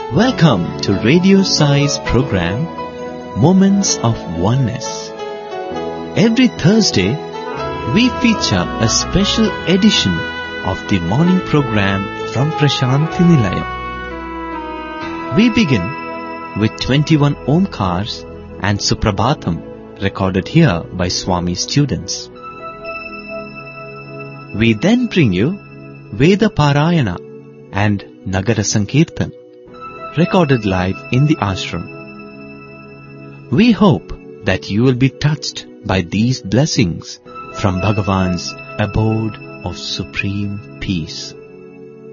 Welcome to Radio Sai's program, Moments of Oneness. Every Thursday, we feature a special edition of the morning program from Prashanthi Nilayam. We begin with 21 Omkars and Suprabhatam recorded here by Swami students. We then bring you Veda Parayana and Nagara Sankirtan recorded live in the ashram. We hope that you will be touched by these blessings from Bhagavan's abode of supreme peace.